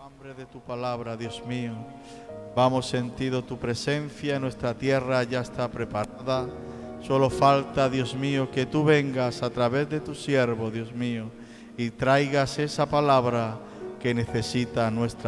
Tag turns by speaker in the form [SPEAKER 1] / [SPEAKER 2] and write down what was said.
[SPEAKER 1] Hambre de tu palabra, Dios mío. Vamos sentido tu presencia, nuestra tierra ya está preparada. Solo falta, Dios mío, que tú vengas a través de tu siervo, Dios mío, y traigas esa palabra que necesita nuestra